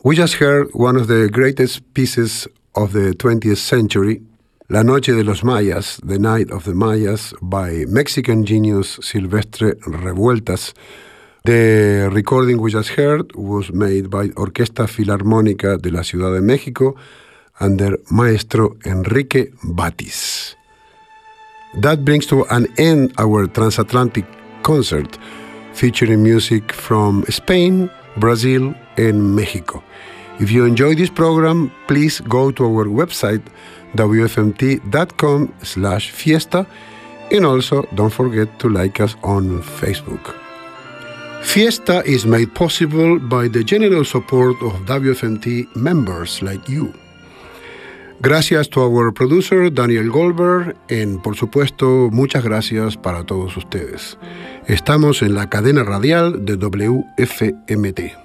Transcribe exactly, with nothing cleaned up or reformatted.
We just heard one of the greatest pieces of the twentieth century, La Noche de los Mayas, The Night of the Mayas, by Mexican genius Silvestre Revueltas. The recording we just heard was made by Orquesta Filarmónica de la Ciudad de México under Maestro Enrique Batis. That brings to an end our transatlantic concert, featuring music from Spain, Brazil, and Mexico. If you enjoy this program, please go to our website, w f m t dot com slash fiesta, and also don't forget to like us on Facebook. Fiesta is made possible by the generous support of W F M T members like you. Gracias to our producer Daniel Goldberg, y por supuesto muchas gracias para todos ustedes. Estamos en la cadena radial de W F M T.